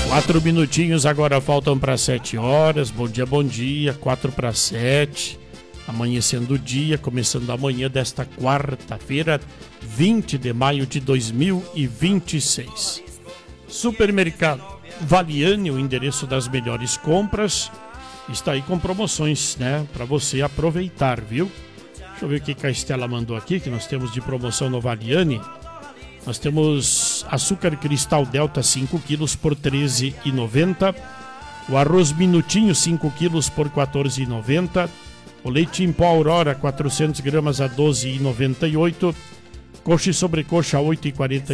4 minutinhos agora faltam para 7 horas. Bom dia, 4 para 7. Amanhecendo o dia, começando amanhã desta quarta-feira, 20 de maio de 2026. Supermercado Valiani, o endereço das melhores compras, está aí com promoções, né? Para você aproveitar, viu? Deixa eu ver o que a Estela mandou aqui, que nós temos de promoção no Valiani. Nós temos açúcar cristal Delta 5 quilos por R$ 13,90. O arroz minutinho 5 quilos por R$ 14,90. O leite em pó Aurora 400 gramas a R$ 12,98. Coxa e sobrecoxa a R$ 8,49.